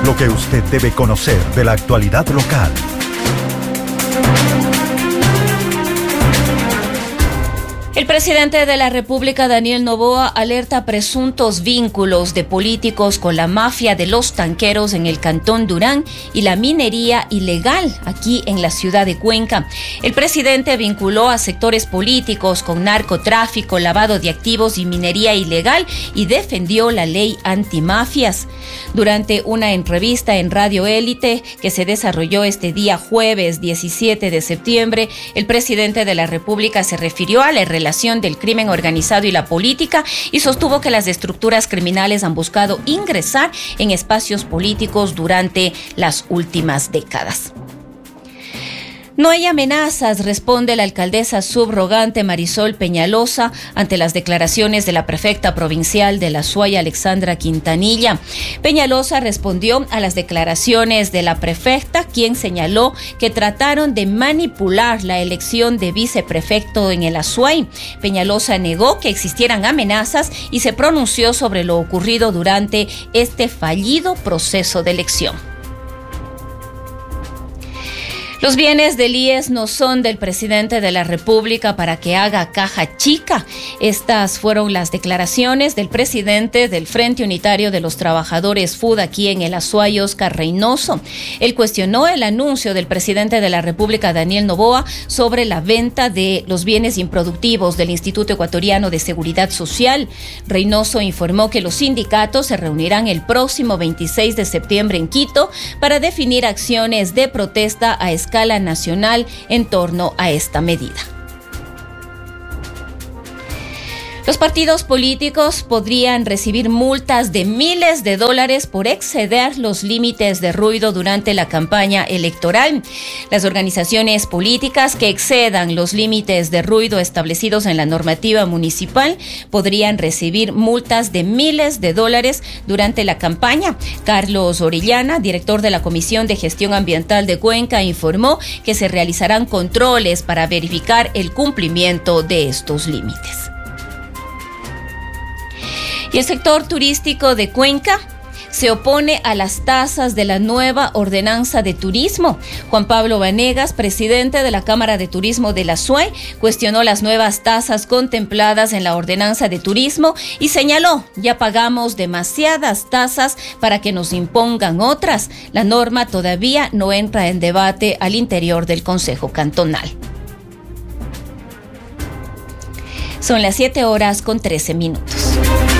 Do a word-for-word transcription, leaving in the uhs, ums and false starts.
lo que usted debe conocer de la actualidad local. El presidente de la República, Daniel Noboa, alerta presuntos vínculos de políticos con la mafia de los tanqueros en el Cantón Durán y la minería ilegal aquí en la ciudad de Cuenca. El presidente vinculó a sectores políticos con narcotráfico, lavado de activos y minería ilegal y defendió la ley antimafias. Durante una entrevista en Radio Élite que se desarrolló este día jueves diecisiete de septiembre, el presidente de la República se refirió a la relación del crimen organizado y la política y sostuvo que las estructuras criminales han buscado ingresar en espacios políticos durante las últimas décadas. No hay amenazas, responde la alcaldesa subrogante Marisol Peñalosa ante las declaraciones de la prefecta provincial de La Suaya, Alexandra Quintanilla. Peñalosa respondió a las declaraciones de la prefecta, quien señaló que trataron de manipular la elección de viceprefecto en el Azuay. Peñalosa negó que existieran amenazas y se pronunció sobre lo ocurrido durante este fallido proceso de elección. Los bienes del I E S no son del presidente de la República para que haga caja chica. Estas fueron las declaraciones del presidente del Frente Unitario de los Trabajadores F U D aquí en el Azuay, Oscar Reynoso. Él cuestionó el anuncio del presidente de la República, Daniel Noboa, sobre la venta de los bienes improductivos del Instituto Ecuatoriano de Seguridad Social. Reynoso informó que los sindicatos se reunirán el próximo veintiséis de septiembre en Quito para definir acciones de protesta a escala escala nacional en torno a esta medida. Los partidos políticos podrían recibir multas de miles de dólares por exceder los límites de ruido durante la campaña electoral. Las organizaciones políticas que excedan los límites de ruido establecidos en la normativa municipal podrían recibir multas de miles de dólares durante la campaña. Carlos Orellana, director de la Comisión de Gestión Ambiental de Cuenca, informó que se realizarán controles para verificar el cumplimiento de estos límites. Y el sector turístico de Cuenca se opone a las tasas de la nueva ordenanza de turismo. Juan Pablo Vanegas, presidente de la Cámara de Turismo de la Azuay, cuestionó las nuevas tasas contempladas en la ordenanza de turismo y señaló: ya pagamos demasiadas tasas para que nos impongan otras. La norma todavía no entra en debate al interior del Consejo Cantonal. Son las siete horas con trece minutos.